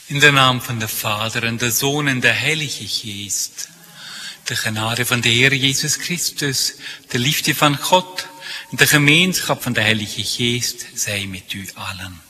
In de naam van de Vader en de Zoon en de Heilige Geest. De genade van de Heer Jezus Christus, de liefde van God en de gemeenschap van de Heilige Geest zij met u allen.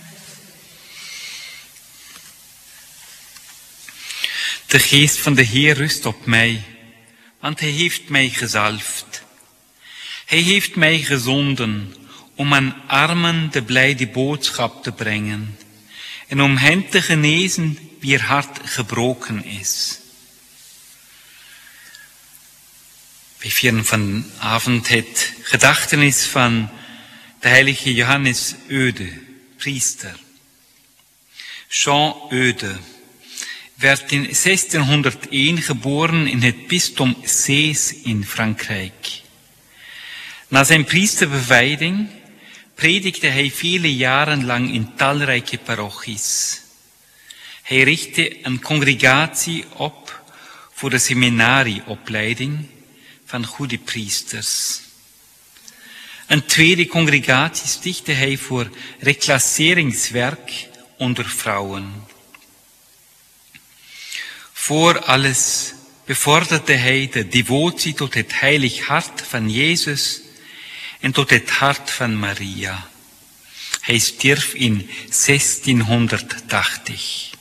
De geest van de Heer rust op mij, want hij heeft mij gezalfd. Hij heeft mij gezonden om aan armen de blijde boodschap te brengen en om hen te genezen wier hart gebroken is. Wij vieren vanavond het gedachtenis van de heilige Johannes Eude, priester. Jean Eude werd in 1601 geboren in het bisdom Sées in Frankrijk. Na zijn priesterbewijding predikte hij vele jaren lang in talrijke parochies. Hij richtte een congregatie op voor de seminarieopleiding van goede priesters. Een tweede congregatie stichtte hij voor reclasseringswerk onder vrouwen. Voor alles bevorderde hij de devotie tot het heilig hart van Jezus en tot het hart van Maria. Hij stierf in 1680.